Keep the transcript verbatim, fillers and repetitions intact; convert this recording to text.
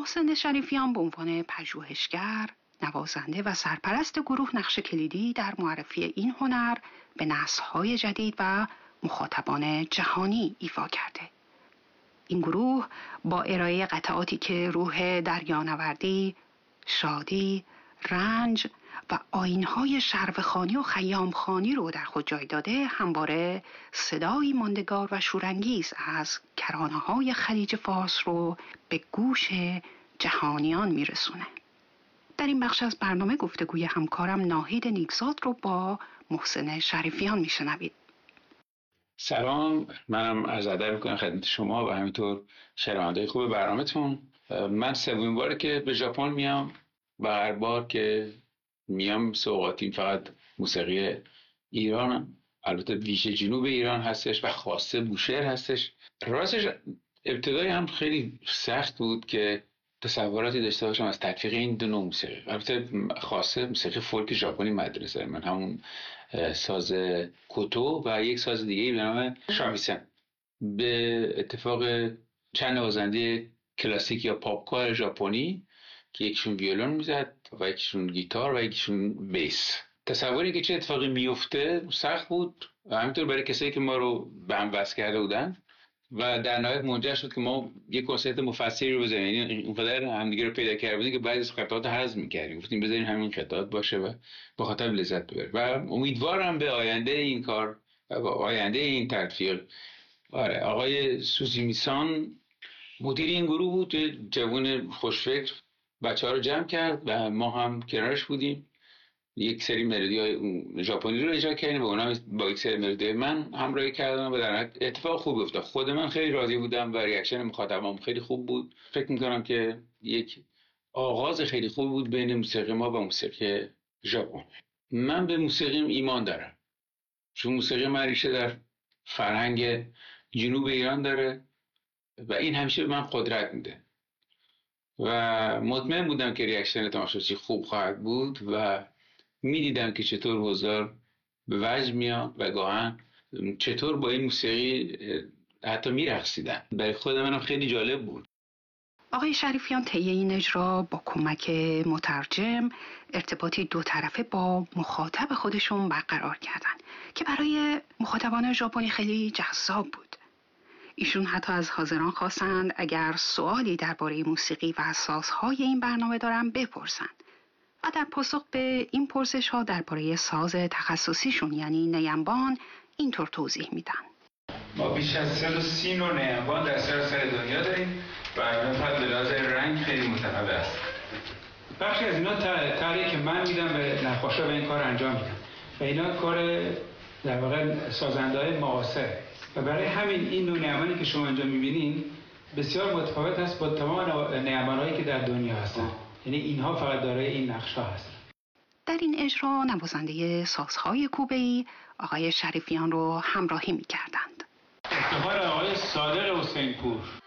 محسن شریفیان به عنوان پژوهشگر، نوازنده و سرپرست گروه نقش کلیدی در معرفی این هنر به نسل‌های جدید و مخاطبان جهانی ایفا کرده. این گروه با ارائه قطعاتی که روح دریانوردی، شادی، رنج و آیین‌های شروخوانی و خیامخوانی رو در خود جای داده، همواره صدایی ماندگار و شورانگیز از کرانه‌های خلیج فارس رو به گوش جهانیان میرسونه. در این بخش از برنامه گفتگوی همکارم ناهید نیکزاد رو با محسن شریفیان میشنوید. سلام، منم عرض ادب میکنم خدمت شما و همینطور شنونده‌های خوب برنامه‌تون. من سومین باره که به ژاپن میام و هر بار که میام سوغاتیم فقط موسیقی ایران، البته ویژه جنوب ایران هستش و خاصه بوشهر هستش. راستش ابتدای هم خیلی سخت بود که تصوراتی داشته باشم از تطبیق این دو نوع موسیقی. البته خاصه موسیقی فولک ژاپنی مدرسه من، همون ساز کوتو و یک ساز دیگه به نام شامیسن. به اتفاق چند نوازنده کلاسیک یا پاپ ژاپنی که یکیشون ویولون میزد و یکیشون گیتار و یکیشون بیس، تصوری که چه اتفاقی میفته سخت بود و همینطور برای کسایی که ما رو به هم وصل کرده بودن و در نهایت منجر شد که ما یک کنسرت مفصلی رو بزنیم. یعنی اونقدر همدیگه رو پیدا کرده بودیم که بعضی از خطات حذف می‌کردیم، گفتیم بذاریم همین خطات باشه و با خاطر لذت ببریم و امیدوارم به آینده این کار و به آینده این تلفیق. آره، آقای سوزیمیسان مدیر این گروه بود، جوان خوشفکر، بچه‌ها رو جمع کرد و ما هم کنارش بودیم. یک سری ملودی‌های ژاپنی رو اجرا کردیم و اونا با یک سری ملودی من همراهی کردن و در اتفاق خوب افتاد. خود من خیلی راضی بودم و ریاکشن مخاطبام خیلی خوب بود. فکر می‌کنم که یک آغاز خیلی خوب بود بین موسیقی ما و موسیقی ژاپن. من به موسیقی ایمان دارم، چون موسیقی من ریشه در فرهنگ جنوب ایران داره و این همیشه به من قدرت میده و مطمئن بودم که ریاکشن تماشاچی خوب خواهد بود و میدیدم که چطور حضار به وجد میاد و گاهن چطور با این موسیقی حتی میرقصیدن. برای خود منم خیلی جالب بود. آقای شریفیان طی این اجرا با کمک مترجم ارتباطی دو طرفه با مخاطب خودشون برقرار کردن که برای مخاطبان ژاپنی خیلی جذاب بود. ایشون حتی از حاضران خواستند اگر سوالی درباره موسیقی و سازهای این برنامه دارن بپرسند و در پاسخ به این پرسش ها درباره ساز تخصصیشون یعنی نیمبان اینطور توضیح میدن. ما بیش از صد و سی نوع نیمبان در سراسر دنیا داریم و فقط به لحاظ رنگ خیلی متنوع است. بخشی از اینا طرحی که من میدم به نقاشا و این کار انجام میدم و اینا کار در واقع سازنده‌های معاصر و برای همین این نوع نیمبانی که شما اینجا میبینین بسیار متفاوت است با تمام نیمبان‌هایی که در دنیا هستن. یعنی اینها فقط دارای این نقش‌ها هستن. در این اجرا نوازنده سازهای کوبه‌ای آقای شریفیان رو همراهی می‌کردند. افتخار آقای صادق حسین پور